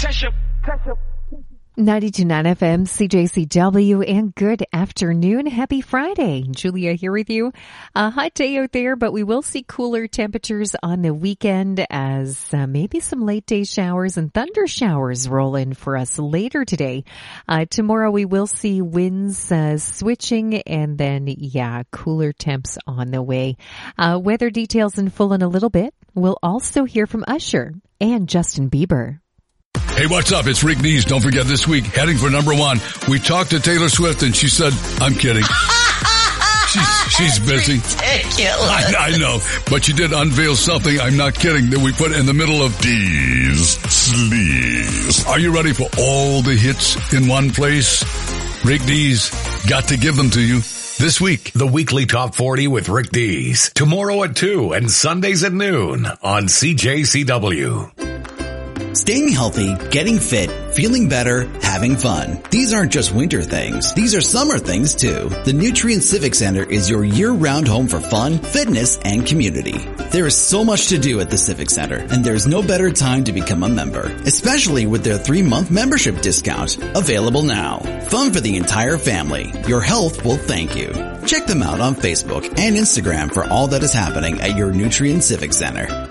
92.9 FM, CJCW, and good afternoon. Happy Friday. Julia here with you. A hot day out there, but we will see cooler temperatures on the weekend as maybe some late day showers and thunder showers roll in for us later today. Tomorrow we will see winds switching and then, cooler temps on the way. Weather details in full in a little bit. We'll also hear from Usher and Justin Bieber. Hey, what's up? It's Rick Dees. Don't forget this week, heading for number one. We talked to Taylor Swift and she said, I'm kidding. She's busy. Ridiculous. I know, but she did unveil something, I'm not kidding, that we put in the middle of Dees Sleaze. Are you ready for all the hits in one place? Rick Dees got to give them to you. This week, the weekly Top 40 with Rick Dees. Tomorrow at 2 and Sundays at noon on CJCW. Staying healthy, getting fit, feeling better, having fun. These aren't just winter things. These are summer things too. The Nutrien Civic Center is your year-round home for fun, fitness, and community. There is so much to do at the Civic Center, and there's no better time to become a member, especially with their 3-month membership discount. Available now. Fun for the entire family. Your health will thank you. Check them out on Facebook and Instagram for all that is happening at your Nutrien Civic Center.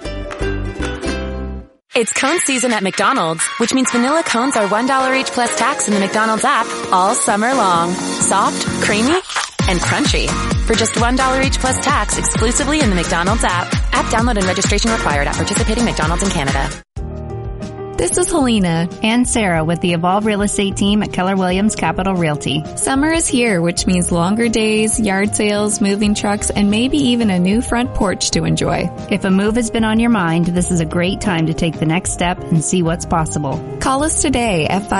It's cone season at McDonald's, which means vanilla cones are $1 each plus tax in the McDonald's app all summer long. Soft, creamy, and crunchy. For just $1 each plus tax exclusively in the McDonald's app. App download and registration required at participating McDonald's in Canada. This is Helena and Sarah with the Evolve Real Estate team at Keller Williams Capital Realty. Summer is here, which means longer days, yard sales, moving trucks, and maybe even a new front porch to enjoy. If a move has been on your mind, this is a great time to take the next step and see what's possible. Call us today at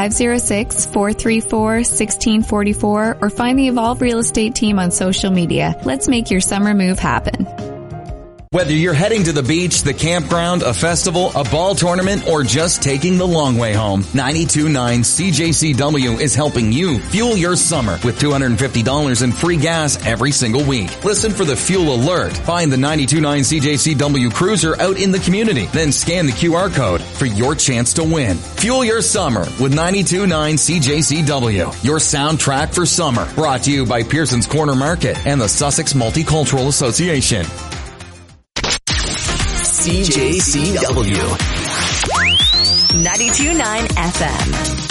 506-434-1644 or find the Evolve Real Estate team on social media. Let's make your summer move happen. Whether you're heading to the beach, the campground, a festival, a ball tournament, or just taking the long way home, 92.9 CJCW is helping you fuel your summer with $250 in free gas every single week. Listen for the fuel alert. Find the 92.9 CJCW cruiser out in the community. Then scan the QR code for your chance to win. Fuel your summer with 92.9 CJCW, your soundtrack for summer. Brought to you by Pearson's Corner Market and the Sussex Multicultural Association. CJCW 92.9 FM.